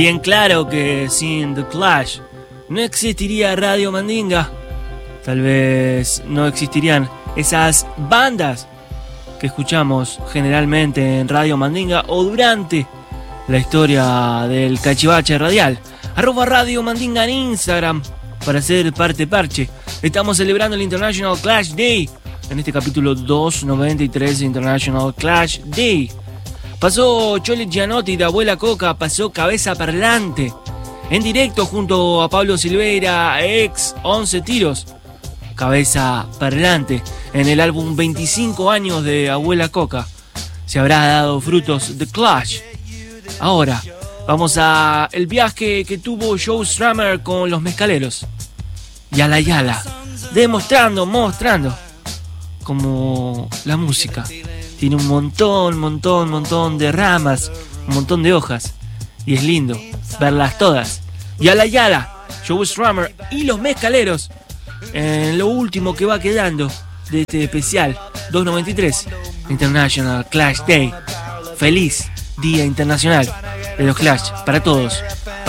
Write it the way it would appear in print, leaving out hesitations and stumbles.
Bien claro que sin The Clash no existiría Radio Mandinga. Tal vez no existirían esas bandas que escuchamos generalmente en Radio Mandinga o durante la historia del cachivache radial. @Radio Mandinga en Instagram para ser parte parche. Estamos celebrando el International Clash Day en este capítulo 293 de International Clash Day. Pasó Chole Gianotti de Abuela Coca, pasó Cabeza Parlante en directo junto a Pablo Silveira, ex 11 tiros. Cabeza Parlante en el álbum 25 años de Abuela Coca. Se habrá dado frutos The Clash. Ahora vamos a el viaje que tuvo Joe Strummer con los Mezcaleros. Yala Yala, mostrando como la música tiene un montón de ramas, un montón de hojas, y es lindo verlas todas. Yala Yala, Joe Strummer y los Mezcaleros en lo último que va quedando de este especial 293 International Clash Day. Feliz Día Internacional de los Clash para todos.